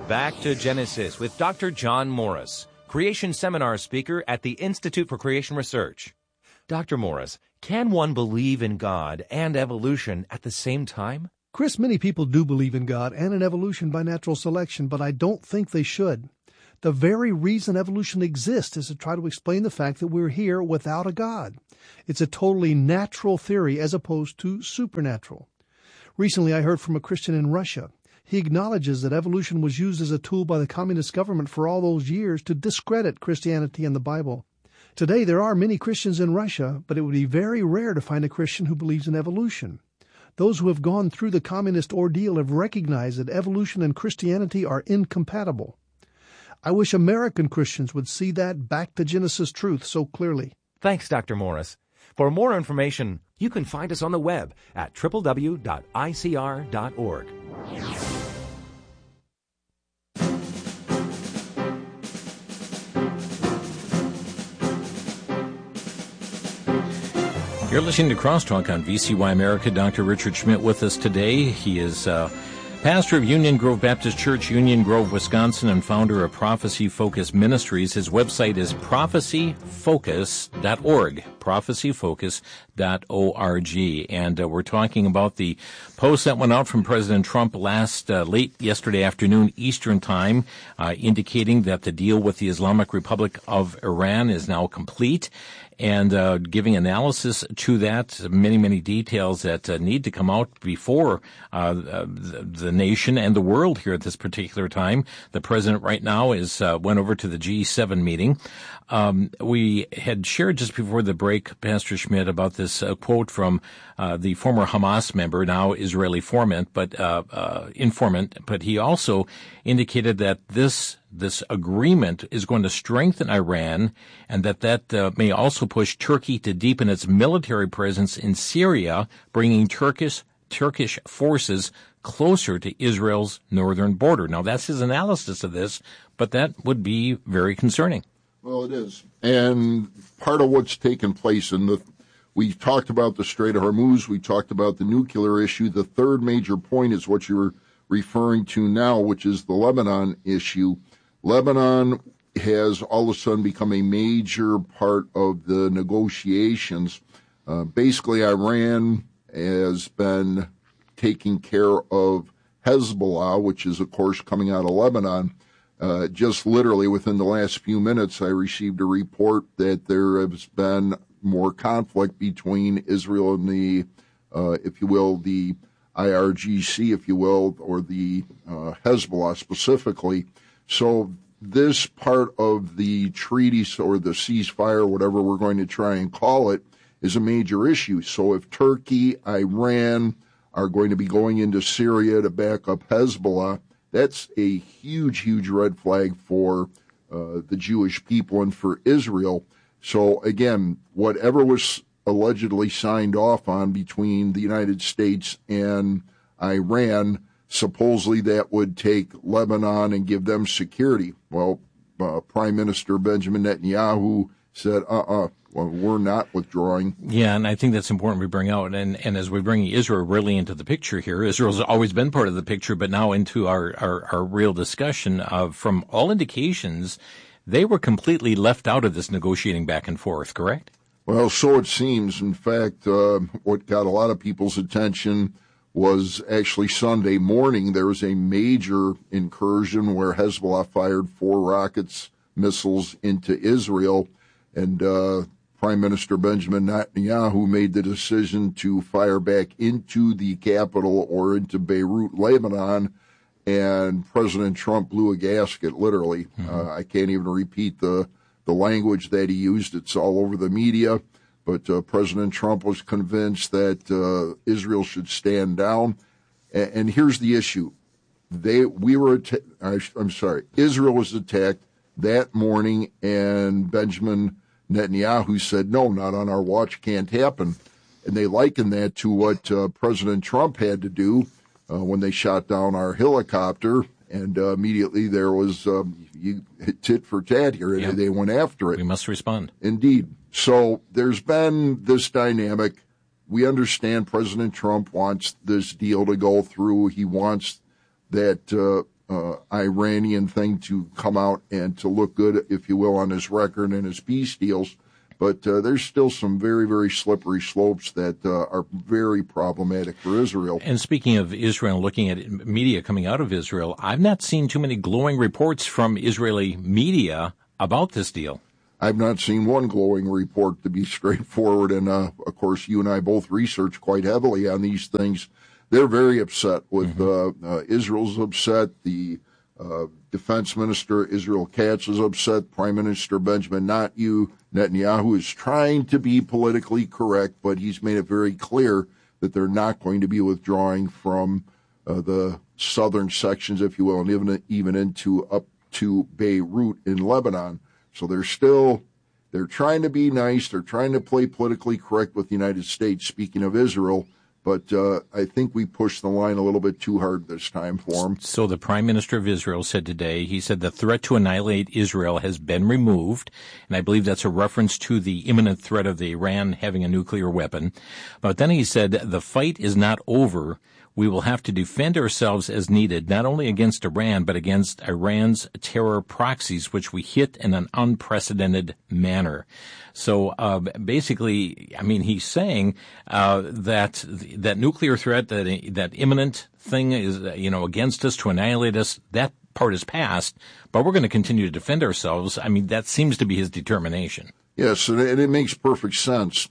Back to Genesis with Dr. John Morris, Creation Seminar speaker at the Institute for Creation Research. Dr. Morris, can one believe in God and evolution at the same time? Chris, many people do believe in God and in evolution by natural selection, but I don't think they should. The very reason evolution exists is to try to explain the fact that we're here without a God. It's a totally natural theory as opposed to supernatural. Recently, I heard from a Christian in Russia. He acknowledges that evolution was used as a tool by the communist government for all those years to discredit Christianity and the Bible. Today, there are many Christians in Russia, but it would be very rare to find a Christian who believes in evolution. Those who have gone through the communist ordeal have recognized that evolution and Christianity are incompatible. I wish American Christians would see that back to Genesis truth so clearly. Thanks, Dr. Morris. For more information, you can find us on the web at www.icr.org. You're listening to Crosstalk on VCY America. Dr. Richard Schmidt with us today. He is pastor of Union Grove Baptist Church, Union Grove, Wisconsin, and founder of Prophecy Focus Ministries. His website is prophecyfocus.org, prophecyfocus.org. And we're talking about the post that went out from President Trump late yesterday afternoon Eastern Time, indicating that the deal with the Islamic Republic of Iran is now complete, and giving analysis to that, many details that need to come out before the nation and the world here at this particular time. The president right now went over to the G7 meeting. We had shared just before the break, Pastor Schmidt, about this quote from the former Hamas member, now Israeli informant, but he also indicated that this agreement is going to strengthen Iran, and that may also push Turkey to deepen its military presence in Syria, bringing Turkish forces closer to Israel's northern border. Now, that's his analysis of this, but that would be very concerning. Well, it is. And part of what's taken place we talked about the Strait of Hormuz, we talked about the nuclear issue. The third major point is what you're referring to now, which is the Lebanon issue. Lebanon has all of a sudden become a major part of the negotiations. Basically, Iran has been taking care of Hezbollah, which is, of course, coming out of Lebanon. Just literally within the last few minutes, I received a report that there has been more conflict between Israel and the IRGC, if you will, or the Hezbollah specifically. So this part of the treaty or the ceasefire, whatever we're going to try and call it, is a major issue. So if Turkey, Iran are going to be going into Syria to back up Hezbollah, that's a huge red flag for the Jewish people and for Israel. So again, whatever was allegedly signed off on between the United States and Iran, supposedly that would take Lebanon and give them security. Well, Prime Minister Benjamin Netanyahu said, well, we're not withdrawing. Yeah, and I think that's important we bring out. And as we bring Israel really into the picture here, Israel's always been part of the picture, but now into our real discussion from all indications, they were completely left out of this negotiating back and forth, correct? Well, so it seems. In fact, what got a lot of people's attention was actually Sunday morning. There was a major incursion where Hezbollah fired 4 missiles into Israel, and Prime Minister Benjamin Netanyahu made the decision to fire back into the capital or into Beirut, Lebanon, and President Trump blew a gasket, literally. Mm-hmm. I can't even repeat the language that he used. It's all over the media. But President Trump was convinced that Israel should stand down. And here's the issue. Israel was attacked that morning, and Benjamin Netanyahu said, no, not on our watch, can't happen. And they likened that to what President Trump had to do when they shot down our helicopter, and immediately there was tit for tat here, and they went after it. We must respond. Indeed. So there's been this dynamic. We understand President Trump wants this deal to go through. He wants that Iranian thing to come out and to look good, if you will, on his record and his peace deals. But there's still some very, very slippery slopes that are very problematic for Israel. And speaking of Israel, looking at media coming out of Israel, I've not seen too many glowing reports from Israeli media about this deal. I've not seen one glowing report, to be straightforward. And, of course, you and I both research quite heavily on these things. They're very upset with Israel's upset. The Defense Minister Israel Katz is upset. Prime Minister Benjamin Netanyahu is trying to be politically correct, but he's made it very clear that they're not going to be withdrawing from the southern sections, if you will, and even into up to Beirut in Lebanon. So they're trying to be nice. They're trying to play politically correct with the United States, speaking of Israel. But I think we pushed the line a little bit too hard this time for him. So the Prime Minister of Israel said today, he said the threat to annihilate Israel has been removed. And I believe that's a reference to the imminent threat of Iran having a nuclear weapon. But then he said the fight is not over. We will have to defend ourselves as needed, not only against Iran, but against Iran's terror proxies, which we hit in an unprecedented manner. So basically, I mean, he's saying that nuclear threat, that imminent thing is, against us to annihilate us, that part is past, but we're going to continue to defend ourselves. I mean, that seems to be his determination. Yes, and it makes perfect sense.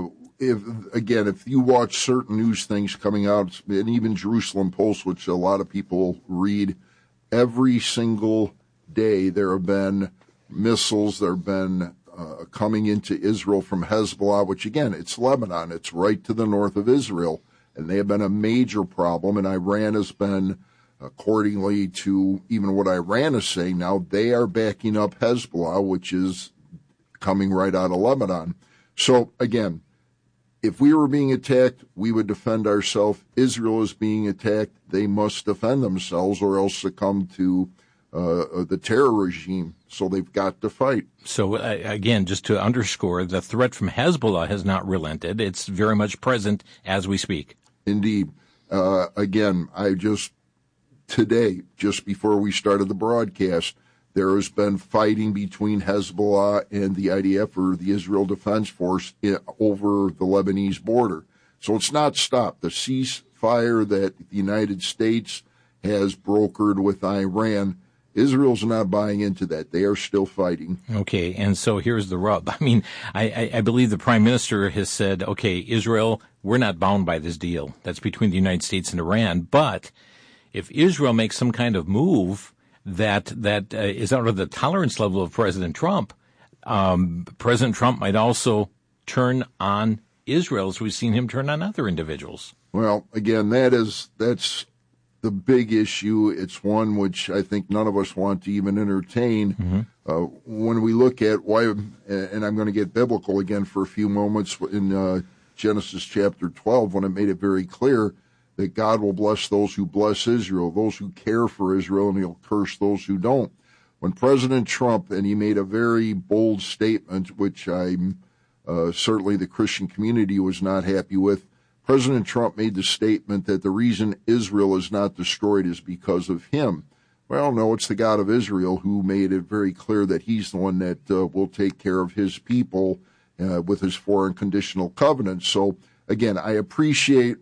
If you watch certain news things coming out, and even Jerusalem Post, which a lot of people read, every single day there have been missiles, there have been coming into Israel from Hezbollah, which again, it's Lebanon, it's right to the north of Israel, and they have been a major problem, and Iran has been, accordingly to even what Iran is saying now, they are backing up Hezbollah, which is coming right out of Lebanon. So again, if we were being attacked, we would defend ourselves. Israel is being attacked. They must defend themselves or else succumb to the terror regime. So they've got to fight. So again, just to underscore, the threat from Hezbollah has not relented. It's very much present as we speak. Indeed. Today, just before we started the broadcast, there has been fighting between Hezbollah and the IDF, or the Israel Defense Force, over the Lebanese border. So it's not stopped. The ceasefire that the United States has brokered with Iran, Israel's not buying into that. They are still fighting. Okay, and so here's the rub. I mean, I believe the Prime Minister has said, okay, Israel, we're not bound by this deal. That's between the United States and Iran. But if Israel makes some kind of move that is out of the tolerance level of President Trump, President Trump might also turn on Israel, as we've seen him turn on other individuals. Well, again, that's the big issue. It's one which I think none of us want to even entertain. When we look at why, and I'm going to get biblical again for a few moments, in Genesis chapter 12, when it made it very clear that God will bless those who bless Israel, those who care for Israel, and he'll curse those who don't. When President Trump, and he made a very bold statement, which I'm certainly the Christian community was not happy with, President Trump made the statement that the reason Israel is not destroyed is because of him. Well, no, it's the God of Israel who made it very clear that he's the one that will take care of his people with his foreign conditional covenant. So, again, I appreciate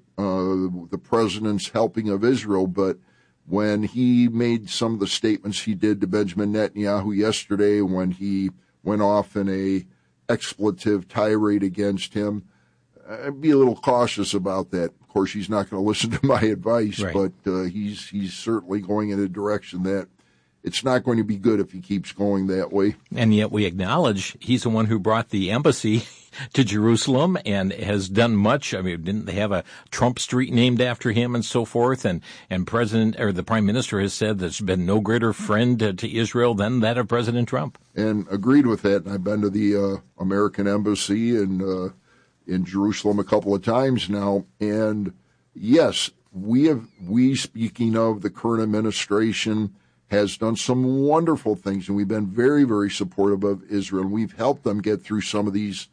the president's helping of Israel, but when he made some of the statements he did to Benjamin Netanyahu yesterday, when he went off in a expletive tirade against him, I'd be a little cautious about that. Of course, he's not going to listen to my advice, right, but he's certainly going in a direction that it's not going to be good if he keeps going that way. And yet we acknowledge he's the one who brought the embassy to Jerusalem and has done much. I mean, didn't they have a Trump Street named after him and so forth? And the Prime Minister has said there's been no greater friend to Israel than that of President Trump. And agreed with that. And I've been to the American embassy in Jerusalem a couple of times now. And yes, we speaking of the current administration, has done some wonderful things, and we've been very, very supportive of Israel. And we've helped them get through some of these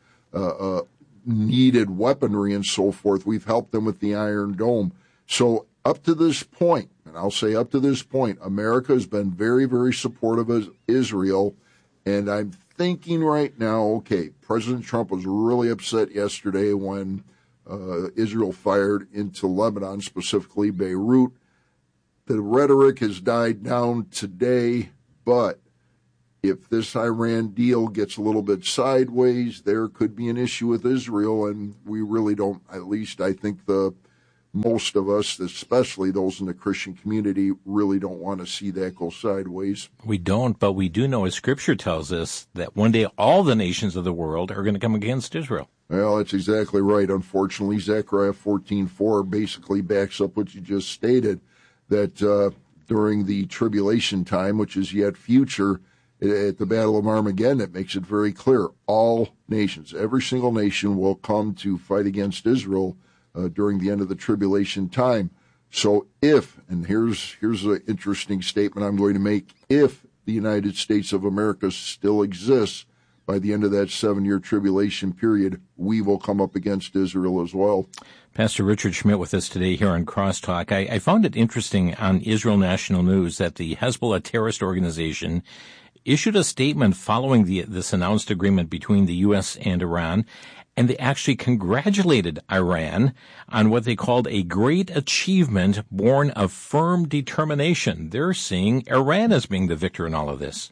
needed weaponry and so forth. We've helped them with the Iron Dome. So up to this point, and I'll say up to this point, America has been very, very supportive of Israel. And I'm thinking right now, okay, President Trump was really upset yesterday when Israel fired into Lebanon, specifically Beirut. The rhetoric has died down today, but if this Iran deal gets a little bit sideways, there could be an issue with Israel, and we really don't, at least I think most of us, especially those in the Christian community, really don't want to see that go sideways. We don't, but we do know, as Scripture tells us, that one day all the nations of the world are going to come against Israel. Well, that's exactly right. Unfortunately, Zechariah 14:4 basically backs up what you just stated, that during the tribulation time, which is yet future, at the Battle of Armageddon, it makes it very clear. All nations, every single nation will come to fight against Israel during the end of the tribulation time. So if, and here's an interesting statement I'm going to make, if the United States of America still exists by the end of that 7-year tribulation period, we will come up against Israel as well. Pastor Richard Schmidt with us today here on Crosstalk. I found it interesting on Israel National News that the Hezbollah terrorist organization issued a statement following this announced agreement between the U.S. and Iran, and they actually congratulated Iran on what they called a great achievement born of firm determination. They're seeing Iran as being the victor in all of this.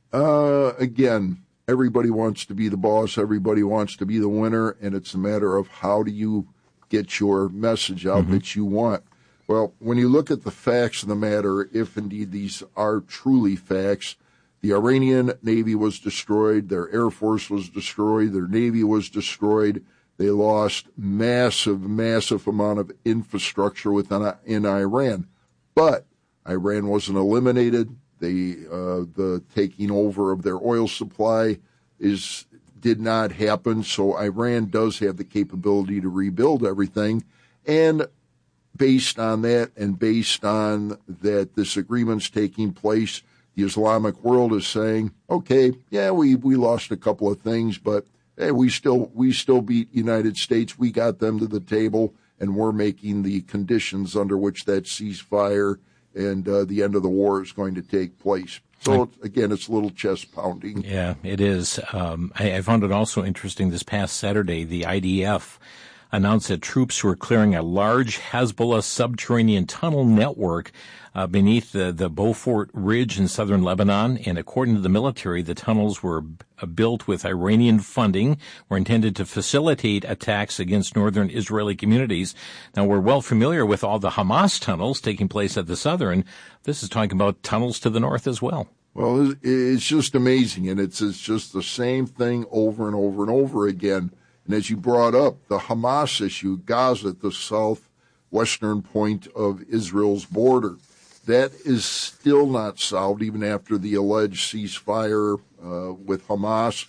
Again, everybody wants to be the boss. Everybody wants to be the winner, and it's a matter of how do you get your message out that you want. Well, when you look at the facts of the matter, if indeed these are truly facts, the Iranian Navy was destroyed, their Air Force was destroyed, their Navy was destroyed. They lost massive amount of infrastructure in Iran. But Iran wasn't eliminated. The taking over of their oil supply did not happen. So Iran does have the capability to rebuild everything. And based on that, and based on that this agreement's taking place, the Islamic world is saying, okay, yeah, we lost a couple of things, but hey, we still beat United States. We got them to the table, and we're making the conditions under which that ceasefire and the end of the war is going to take place. So, again, it's a little chest pounding. Yeah, it is. I found it also interesting this past Saturday, the IDF announced that troops were clearing a large Hezbollah subterranean tunnel network beneath the Beaufort Ridge in southern Lebanon. And according to the military, the tunnels were built with Iranian funding, were intended to facilitate attacks against northern Israeli communities. Now, we're well familiar with all the Hamas tunnels taking place at the southern. This is talking about tunnels to the north as well. Well, it's just amazing, and it's just the same thing over and over and over again. And as you brought up, the Hamas issue, Gaza, the southwestern point of Israel's border, that is still not solved, even after the alleged ceasefire with Hamas,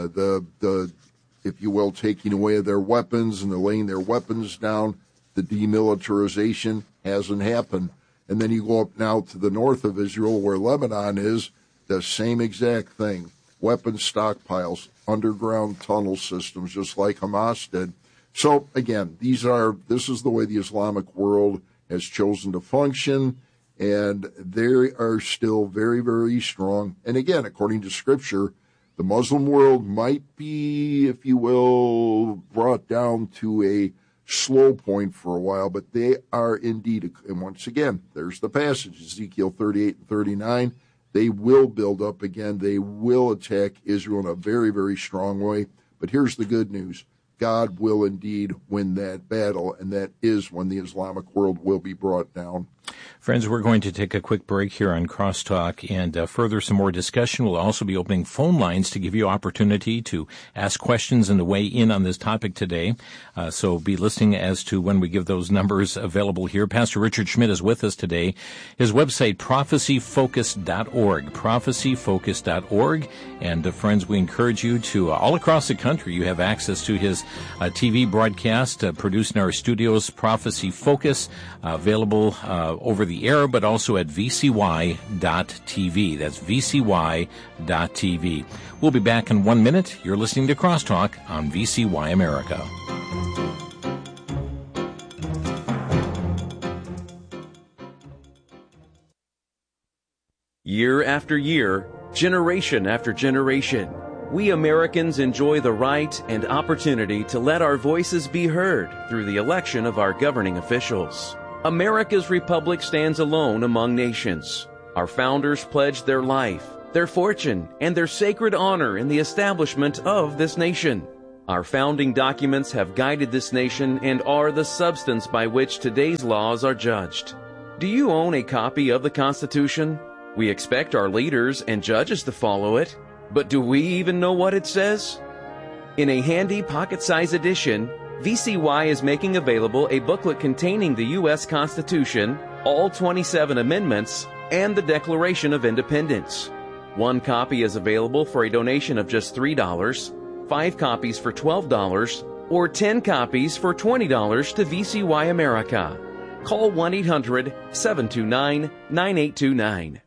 if you will, taking away their weapons and laying their weapons down. The demilitarization hasn't happened. And then you go up now to the north of Israel, where Lebanon is, the same exact thing. Weapons stockpiles, underground tunnel systems, just like Hamas did. So, again, this is the way the Islamic world has chosen to function, and they are still very, very strong. And again, according to Scripture, the Muslim world might be, if you will, brought down to a slow point for a while, but they are indeed, and once again, there's the passage, Ezekiel 38 and 39, they will build up again. They will attack Israel in a very, very strong way. But here's the good news. God will indeed win that battle, and that is when the Islamic world will be brought down. Friends, we're going to take a quick break here on Crosstalk and further some more discussion. We'll also be opening phone lines to give you opportunity to ask questions and to weigh in on this topic today. So be listening as to when we give those numbers available here. Pastor Richard Schmidt is with us today. His website, prophecyfocus.org, prophecyfocus.org. And friends, we encourage you to, all across the country, you have access to his TV broadcast produced in our studios, Prophecy Focus, available over the air, but also at vcy.tv. That's vcy.tv. We'll be back in 1 minute. You're listening to Crosstalk on VCY America. Year after year, generation after generation, we Americans enjoy the right and opportunity to let our voices be heard through the election of our governing officials. America's republic stands alone among nations. Our founders pledged their life, their fortune, and their sacred honor in the establishment of this nation. Our founding documents have guided this nation and are the substance by which today's laws are judged. Do you own a copy of the Constitution? We expect our leaders and judges to follow it, but do we even know what it says? In a handy pocket-sized edition, VCY is making available a booklet containing the U.S. Constitution, all 27 amendments, and the Declaration of Independence. One copy is available for a donation of just $3, 5 copies for $12, or 10 copies for $20 to VCY America. Call 1-800-729-9829.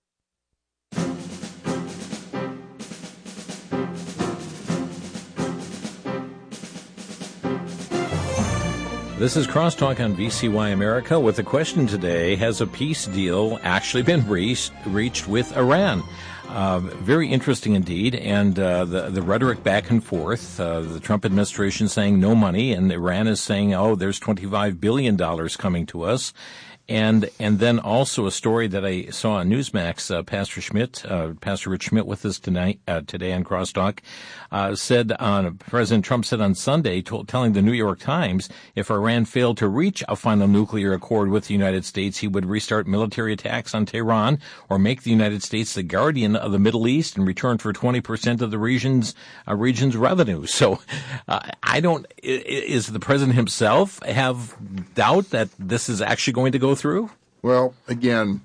This is Crosstalk on VCY America with the question today, has a peace deal actually been reached with Iran? Very interesting indeed, and the rhetoric back and forth, the Trump administration saying no money, and Iran is saying, oh, there's $25 billion coming to us. And then also a story that I saw on Newsmax, Pastor Rich Schmidt with us today on Crosstalk, President Trump said on Sunday, telling the New York Times, if Iran failed to reach a final nuclear accord with the United States, he would restart military attacks on Tehran or make the United States the guardian of the Middle East in return for 20% of the region's revenue. So, is the president himself have doubt that this is actually going to go through? Well, again,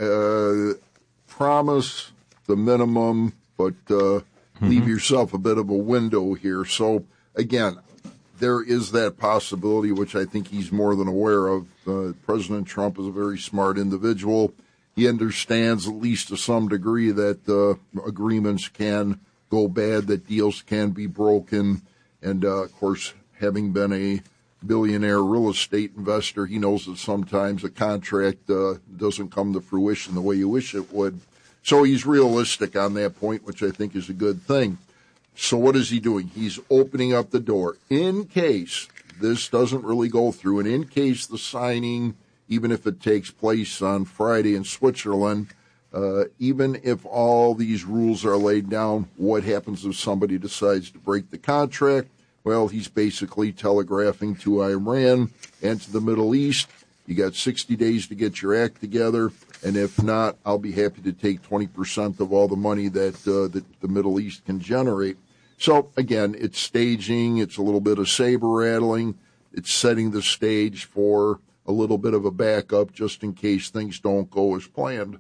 promise the minimum, but leave yourself a bit of a window here. So, again, there is that possibility, which I think he's more than aware of. President Trump is a very smart individual. He understands, at least to some degree, that agreements can go bad, that deals can be broken. And, of course, having been a billionaire real estate investor, he knows that sometimes a contract doesn't come to fruition the way you wish it would. So he's realistic on that point, which I think is a good thing. So what is he doing? He's opening up the door in case this doesn't really go through, and in case the signing, even if it takes place on Friday in Switzerland, even if all these rules are laid down, what happens if somebody decides to break the contract? Well, he's basically telegraphing to Iran and to the Middle East, you got 60 days to get your act together, and if not, I'll be happy to take 20% of all the money that the Middle East can generate. So, again, it's staging, it's a little bit of saber-rattling, it's setting the stage for a little bit of a backup just in case things don't go as planned.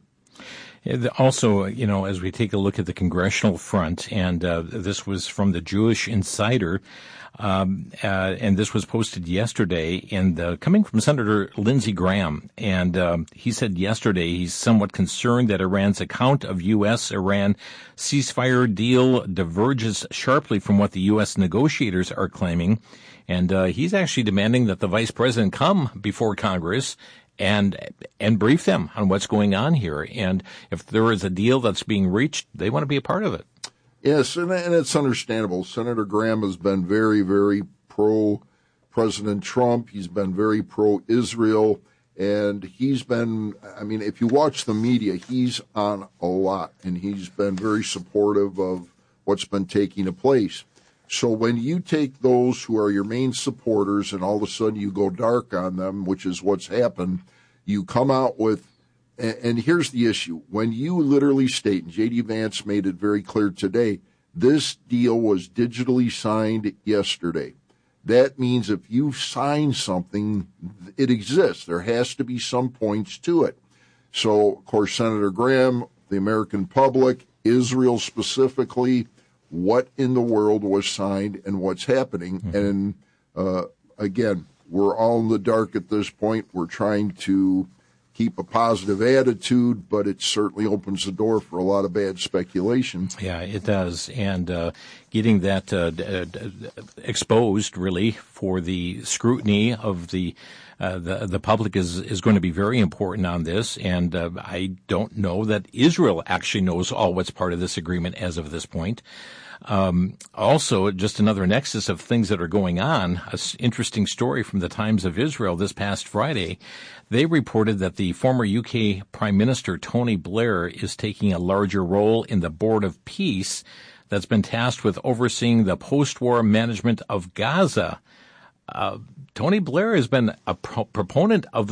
Also, as we take a look at the congressional front, and this was from the Jewish Insider, and this was posted yesterday, and coming from Senator Lindsey Graham, and he said yesterday he's somewhat concerned that Iran's account of U.S.-Iran ceasefire deal diverges sharply from what the U.S. negotiators are claiming, and he's actually demanding that the vice president come before Congress and brief them on what's going on here. And if there is a deal that's being reached, they want to be a part of it. Yes, and it's understandable. Senator Graham has been very, very pro-President Trump. He's been very pro-Israel. And he's been, if you watch the media, he's on a lot. And he's been very supportive of what's been taking place. So when you take those who are your main supporters and all of a sudden you go dark on them, which is what's happened, you come out with, and here's the issue. When you literally state, and J.D. Vance made it very clear today, this deal was digitally signed yesterday. That means if you sign something, it exists. There has to be some points to it. So, of course, Senator Graham, the American public, Israel specifically, what in the world was signed and what's happening. Mm-hmm. And again, we're all in the dark at this point. We're trying to keep a positive attitude, but it certainly opens the door for a lot of bad speculation. Yeah, it does. And getting that exposed, really, for the scrutiny of the public is going to be very important on this. And I don't know that Israel actually knows all what's part of this agreement as of this point. Also, just another nexus of things that are going on, an interesting story from the Times of Israel this past Friday. They reported that the former UK Prime Minister Tony Blair is taking a larger role in the Board of Peace that's been tasked with overseeing the post-war management of Gaza. Tony Blair has been a proponent of